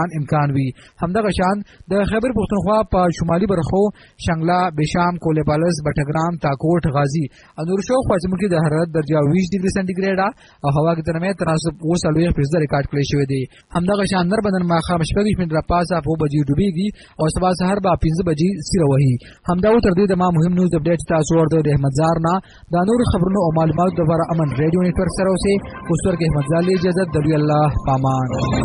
امکان وي. همدغه شان د خیبر پښتونخوا په شمالي برخو شنګلا، بشام، کولبالس، بټګرام، تاکوټ، غازی او نور شاوخوا سیمو کې د حرارت درجه 20 ډیګري سانتیګریډ او هوا کې ترمه تناسب 40 ریکارډ کړی شوی دی. همدغه شان نر بدن ماخام شپږ منټه راپاسه 4 بجې ډوبېږي او سبا سحر به 15 بجې سیره وهي. همدا تر دې د ما مهم نیوز اپډیټ تاسو ورته د احمد زار نه د نور خبرونو او معلوماتو لپاره امن ریډیو نتورک سره اوسئ. اوس ورکه احمد زار له اجازه د الله پامان.